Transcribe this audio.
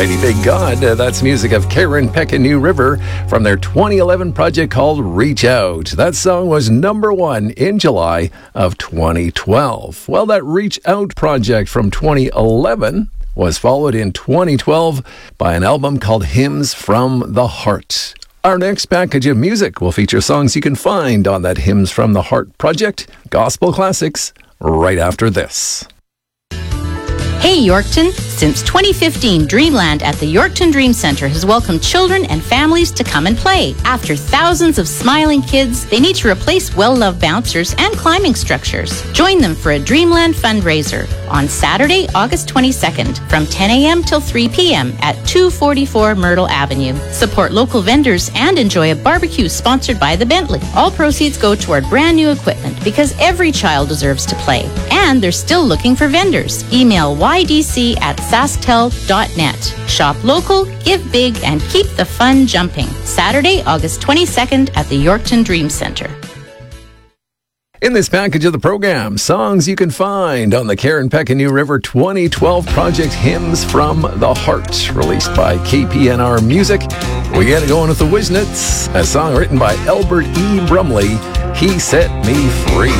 Mighty Big God. That's music of Karen Peck and New River from their 2011 project called Reach Out. That song was number 1 in July of 2012. Well, that Reach Out project from 2011 was followed in 2012 by an album called Hymns from the Heart. Our next package of music will feature songs you can find on that Hymns from the Heart project, gospel classics, right after this. Hey Yorkton! Since 2015, Dreamland at the Yorkton Dream Centre has welcomed children and families to come and play. After thousands of smiling kids, they need to replace well-loved bouncers and climbing structures. Join them for a Dreamland fundraiser on Saturday, August 22nd from 10 a.m. till 3 p.m. at 244 Myrtle Avenue. Support local vendors and enjoy a barbecue sponsored by the Bentley. All proceeds go toward brand new equipment because every child deserves to play. And they're still looking for vendors. Email ydc@sasktel.net. Shop local, give big, and keep the fun jumping. Saturday, August 22nd at the Yorkton Dream Centre. In this package of the program, songs you can find on the Karen Peck and New River 2012 project Hymns from the Heart, released by KPNR Music. We get it going with the Wisnets, a song written by Albert E. Brumley, He Set Me Free.